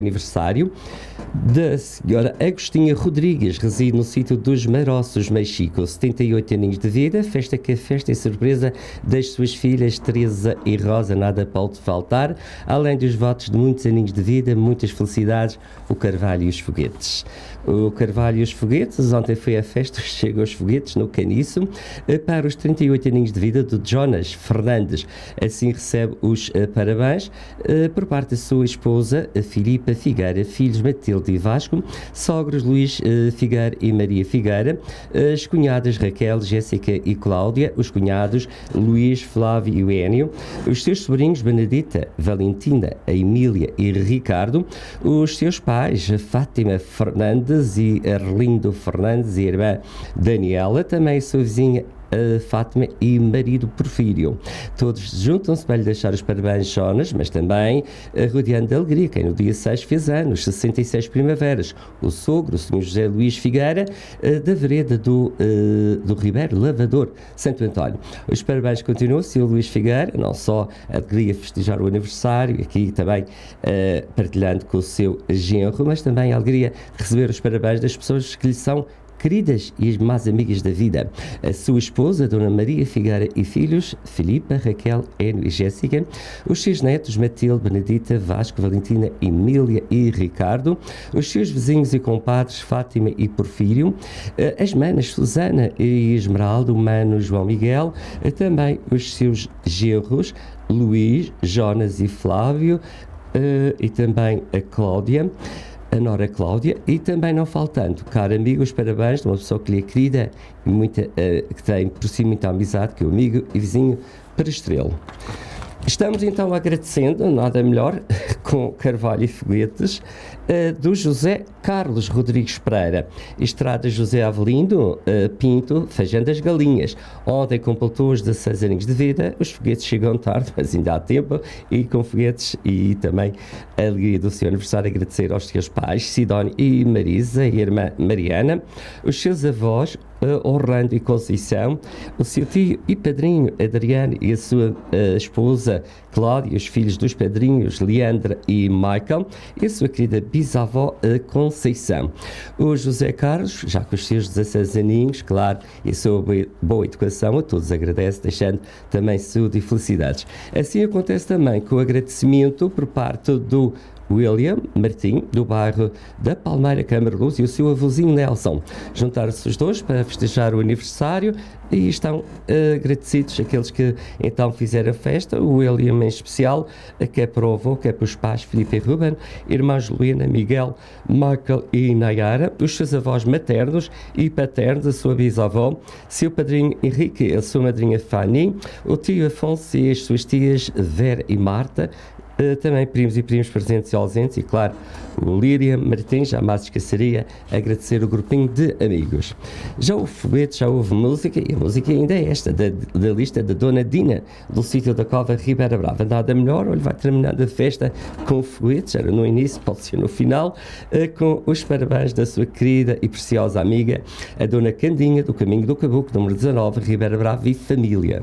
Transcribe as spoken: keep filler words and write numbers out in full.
aniversário da senhora Agostinha Rodrigues, reside no sítio dos Maroços, Mexico, setenta e oito aninhos de vida, festa que é festa e surpresa das suas filhas Teresa e Rosa, nada pode faltar, além dos votos de muitos aninhos de vida, muitas felicidades, o Carvalho e os Foguetes. O Carvalho e os Foguetes, ontem foi a festa Chega aos Foguetes, no Caniço, para os trinta e oito aninhos de vida do Jonas Fernandes. Assim recebe os uh, parabéns uh, por parte da sua esposa, a Filipa Figueira, filhos Matilde e Vasco, sogros Luís uh, Figueira e Maria Figueira, as cunhadas Raquel, Jéssica e Cláudia, os cunhados Luís, Flávio e Enio, os seus sobrinhos Benedita, Valentina, a Emília e Ricardo, os seus pais Fátima Fernandes e Arlindo Fernandes e a irmã Daniela, também a sua vizinha a Fátima e marido Porfírio. Todos juntam-se para lhe deixar os parabéns, Jonas, mas também rodeando de alegria, quem no dia seis fez anos, sessenta e seis primaveras, o sogro, o senhor José Luís Figueira, da vereda do, do Ribeiro Lavador, Santo António. Os parabéns continuam, senhor Luís Figueira, não só a alegria festejar o aniversário, aqui também uh, partilhando com o seu genro, mas também a alegria receber os parabéns das pessoas que lhe são queridas e as más amigas da vida. A sua esposa, Dona Maria Figueira e filhos, Filipa, Raquel, Enio e Jéssica, os seus netos, Matilde, Benedita, Vasco, Valentina, Emília e Ricardo, os seus vizinhos e compadres, Fátima e Porfírio, as manas, Susana e Esmeralda, o mano João Miguel, também os seus genros, Luís, Jonas e Flávio, e também a Cláudia, a Nora Cláudia, e também não faltando, caro amigo, os parabéns de uma pessoa que lhe é querida e muita, uh, que tem por si muita amizade, que é o amigo e vizinho Perestrelo. Estamos então agradecendo, nada melhor, com Carvalho e Foguetes, uh, do José Carlos Rodrigues Pereira, Estrada José Avelindo uh, Pinto, Feijão das Galinhas. Ontem completou os dezesseis aninhos de vida, os foguetes chegam tarde, mas ainda há tempo, e com foguetes e também a alegria do seu aniversário, agradecer aos seus pais, Sidónio e Marisa, e a irmã Mariana, os seus avós, uh, Orlando e Conceição, o seu tio e padrinho Adriano e a sua uh, esposa Cláudia, os filhos dos padrinhos Leandra e Michael, e a sua querida bisavó uh, Conceição. O José Carlos, já com os seus dezesseis aninhos, claro, e a sua boa educação, a todos agradece, deixando também saúde e felicidades. Assim acontece também com o agradecimento por parte do William Martim, do bairro da Palmeira, Câmara Luz, e o seu avôzinho Nelson. Juntaram-se os dois para festejar o aniversário e estão uh, agradecidos aqueles que então fizeram a festa, o William em especial, que é para o avô, que é para os pais Filipe e Ruben, irmãs Luína, Miguel, Michael e Nayara, os seus avós maternos e paternos, a sua bisavó, seu padrinho Henrique, a sua madrinha Fanny, o tio Afonso e as suas tias Vera e Marta, Uh, também primos e primos presentes e ausentes, e claro, o Líria Martins, jamais esqueceria, agradecer o grupinho de amigos. Já o foguete, já houve música, e a música ainda é esta, da, da lista da Dona Dina, do sítio da Cova Ribeira Brava. Nada melhor, olha, vai terminando a festa com foguetes, era no início, pode ser no final, uh, com os parabéns da sua querida e preciosa amiga, a Dona Candinha, do Caminho do Cabuco, número dezanove, Ribeira Brava e família.